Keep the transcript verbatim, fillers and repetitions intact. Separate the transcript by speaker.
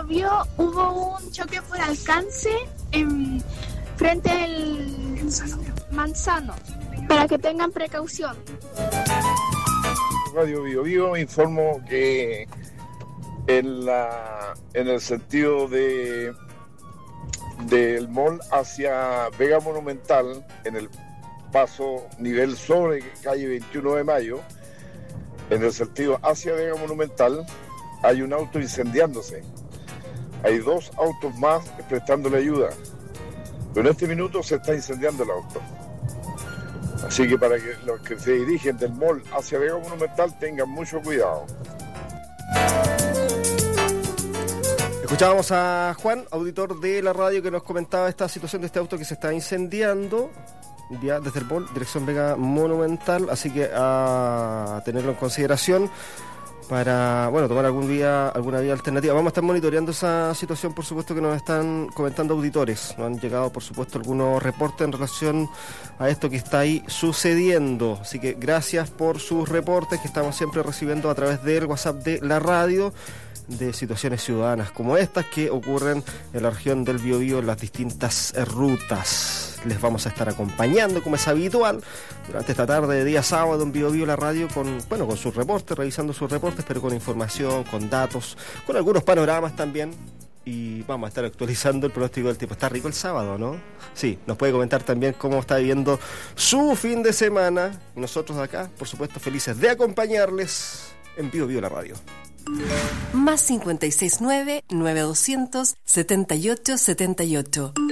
Speaker 1: Biobío hubo un choque por alcance en frente al Manzano, para que tengan precaución.
Speaker 2: Radio Biobío informo que en la en el sentido de del mall hacia Vega Monumental, en el paso nivel sobre calle veintiuno de mayo, en el sentido hacia Vega Monumental, hay un auto incendiándose. Hay dos autos más prestándole ayuda, pero en este minuto se está incendiando el auto. Así que para que los que se dirigen del mall hacia Vega Monumental tengan mucho cuidado.
Speaker 3: Escuchábamos a Juan, auditor de la radio, que nos comentaba esta situación de este auto que se está incendiando ya desde el mall, dirección Vega Monumental, así que a tenerlo en consideración para, bueno, tomar algún día, alguna vía alternativa. Vamos a estar monitoreando esa situación, por supuesto, que nos están comentando auditores. Nos han llegado, por supuesto, algunos reportes en relación a esto que está ahí sucediendo. Así que gracias por sus reportes que estamos siempre recibiendo a través del WhatsApp de la radio, de situaciones ciudadanas como estas que ocurren en la región del Biobío en las distintas rutas. Les vamos a estar acompañando, como es habitual, durante esta tarde de día sábado en Biobío la radio, con, bueno, con sus reportes, revisando sus reportes, pero con información, con datos, con algunos panoramas también. Y vamos a estar actualizando el pronóstico del tiempo. Está rico el sábado, ¿no? Sí, nos puede comentar también cómo está viviendo su fin de semana. Y nosotros acá, por supuesto, felices de acompañarles en Biobío la radio.
Speaker 4: Más cincuenta y seis nueve, nueve doscientos, setenta y ocho setenta y ocho.